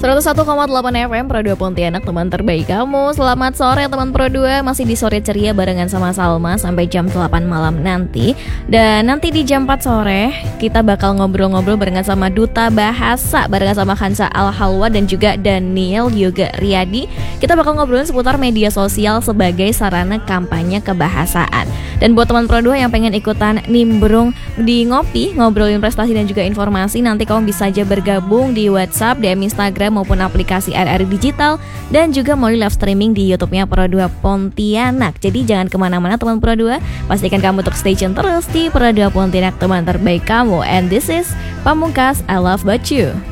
101,8 FM Pro 2 Pontianak, teman terbaik kamu. Selamat sore teman Pro 2. Masih di sore ceria barengan sama Salma sampai jam 8 malam nanti. Dan nanti di jam 4 sore kita bakal ngobrol-ngobrol barengan sama Duta Bahasa, barengan sama Hansa Al-Halwa dan juga Daniel Yoga Riyadi. Kita bakal ngobrolin seputar media sosial sebagai sarana kampanye kebahasaan. Dan buat teman Pro 2 yang pengen ikutan nimbrung di ngopi, ngobrolin prestasi dan juga informasi, nanti kamu bisa aja bergabung di WhatsApp, DM Instagram maupun aplikasi RRI Digital, dan juga mau live streaming di YouTube-nya Pro 2 Pontianak. Jadi jangan kemana-mana teman Pro 2, pastikan kamu untuk stay tune terus di Pro 2 Pontianak, teman terbaik kamu. And this is Pamungkas, I Love About You.